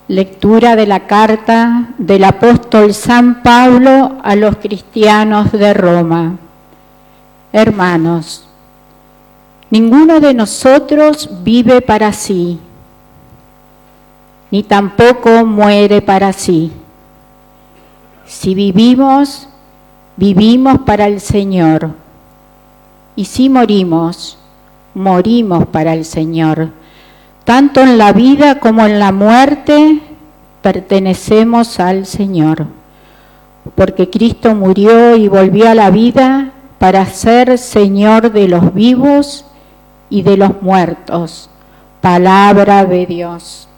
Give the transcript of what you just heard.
Lectura de la carta del apóstol San Pablo a los cristianos de Roma. Hermanos, ninguno de nosotros vive para sí, ni tampoco muere para sí. Si vivimos, vivimos para el Señor, y si morimos, morimos para el Señor. Tanto en la vida como en la muerte pertenecemos al Señor, porque Cristo murió y volvió a la vida para ser Señor de los vivos y de los muertos. Palabra de Dios.